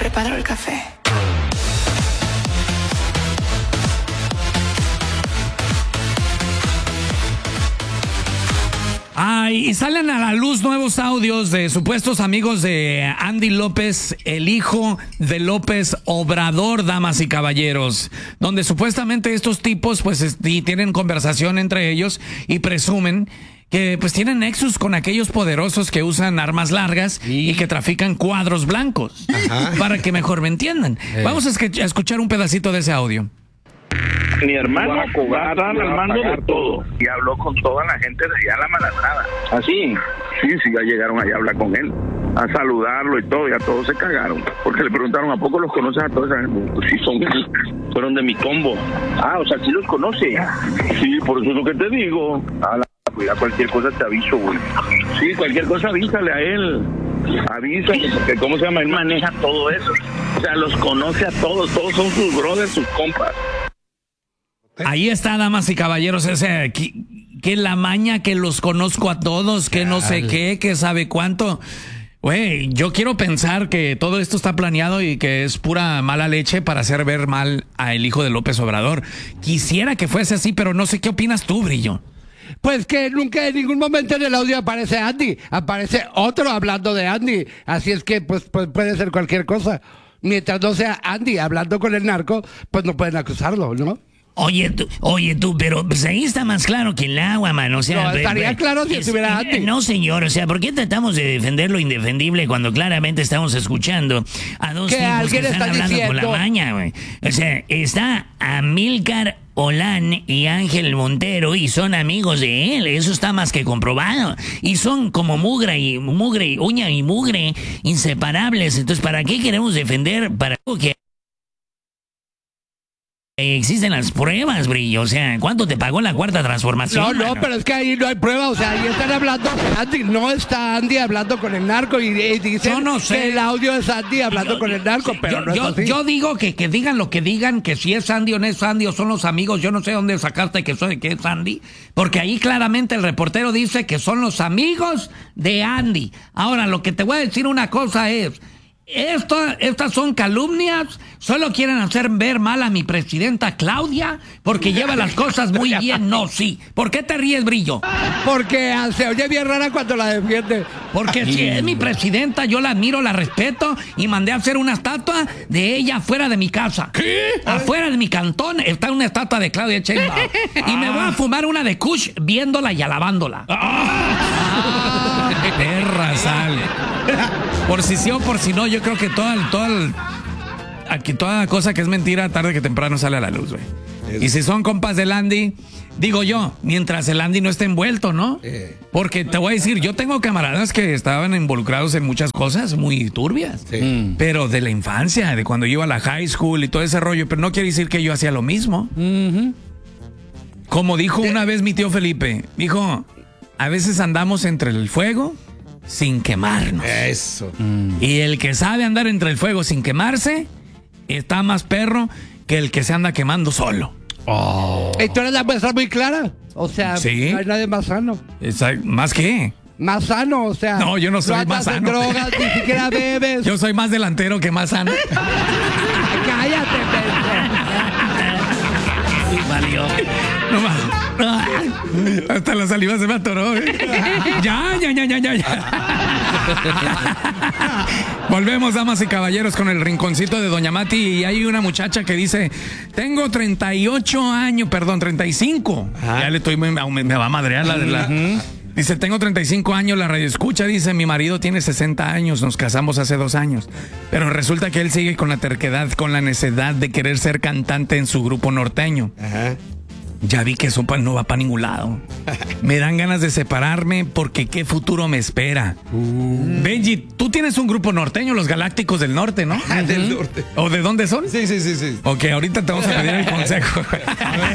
preparo el café. Y salen a la luz nuevos audios de supuestos amigos de Andy López, el hijo de López Obrador, damas y caballeros, donde supuestamente estos tipos pues tienen conversación entre ellos y presumen que pues tienen nexus con aquellos poderosos que usan armas largas y que trafican cuadros blancos. Ajá. Para que mejor me entiendan. Vamos a escuchar un pedacito de ese audio. Mi hermano va a estar al mando de todo. Y habló con toda la gente de allá, la Malandrada. ¿Ah, sí? Sí, ya llegaron allá a hablar con él, a saludarlo y todo, y a todos se cagaron. Porque le preguntaron, ¿a poco los conoces a todos? Pues sí, fueron de mi combo. Ah, o sea, ¿sí los conoce? Sí, por eso es lo que te digo. Cuidado, cualquier cosa te aviso, güey. Sí, cualquier cosa avísale a él. Avísale, porque ¿cómo se llama? Él maneja todo eso. O sea, los conoce a todos son sus brothers, sus compas. Ahí está, damas y caballeros, ese que la maña, que los conozco a todos, que no sé qué, que sabe cuánto. Güey, yo quiero pensar que todo esto está planeado y que es pura mala leche para hacer ver mal a el hijo de López Obrador. Quisiera que fuese así, pero no sé qué opinas tú, Brillo. Pues que nunca en ningún momento en el audio aparece Andy, aparece otro hablando de Andy, así es que pues puede ser cualquier cosa. Mientras no sea Andy hablando con el narco, pues no pueden acusarlo, ¿no? Oye tú, pero pues ahí está más claro que el agua, mano. O sea, no, estaría claro si estuviera Andy. No, señor, o sea, ¿por qué tratamos de defender lo indefendible cuando claramente estamos escuchando a dos tipos que están hablando con la maña, güey? O sea, está Amílcar Olán y Ángel Montero y son amigos de él, eso está más que comprobado. Y son como mugre, uña y mugre, inseparables. Entonces, ¿para qué queremos defender? Para que existen las pruebas, Brillo. O sea, ¿cuánto te pagó la cuarta transformación? No, pero es que ahí no hay prueba. O sea, ahí están hablando Andy. No está Andy hablando con el narco y dicen yo no sé. que el audio es Andy hablando con el narco, pero no es así. Yo digo que digan lo que digan, que si es Andy o no es Andy o son los amigos. Yo no sé dónde sacaste que es Andy, porque ahí claramente el reportero dice que son los amigos de Andy. Ahora, lo que te voy a decir una cosa es... Estas son calumnias, solo quieren hacer ver mal a mi presidenta Claudia, porque lleva las cosas muy bien, no, sí. ¿Por qué te ríes, Brillo? Porque se oye bien rara cuando la defiende. Porque si es mi presidenta, yo la admiro, la respeto, y mandé a hacer una estatua de ella afuera de mi casa. ¿Qué? Afuera de mi cantón está una estatua de Claudia Sheinbaum. Y me voy a fumar una de Kush viéndola y alabándola. Perra sale. Por si sí o por si no, yo creo que toda cosa que es mentira, tarde que temprano sale a la luz, güey. Y si son compas del Andy, digo yo, mientras el Andy no esté envuelto, ¿no? Porque te voy a decir, yo tengo camaradas que estaban involucrados en muchas cosas muy turbias. Sí. Pero de la infancia, de cuando yo iba a la high school y todo ese rollo, pero no quiere decir que yo hacía lo mismo. Como dijo una vez mi tío Felipe, dijo, a veces andamos entre el fuego sin quemarnos. Eso. Y el que sabe andar entre el fuego sin quemarse está más perro que el que se anda quemando solo. ¿Y tú eres la muestra muy clara? O sea, ¿sí? No hay nadie más sano. ¿Más qué? Más sano, o sea. No, yo no soy más sano. No drogas, ni siquiera bebes. Yo soy más delantero que más sano. Cállate, pendejo. Valió. No más. Hasta la saliva se me atoró. Ya. Volvemos, damas y caballeros, con el rinconcito de Doña Mati. Y hay una muchacha que dice: tengo 35. Ya le estoy, me va a madrear la Dice, tengo 35 años, la radio escucha, dice, mi marido tiene 60 años, nos casamos hace 2 años. Pero resulta que él sigue con la terquedad, con la necedad de querer ser cantante en su grupo norteño. Ajá. Ya vi que eso no va para ningún lado. Me dan ganas de separarme porque qué futuro me espera. Benji, tú tienes un grupo norteño, los Galácticos del Norte, ¿no? Del norte. ¿O de dónde son? Sí. Ok, ahorita te vamos a pedir el consejo.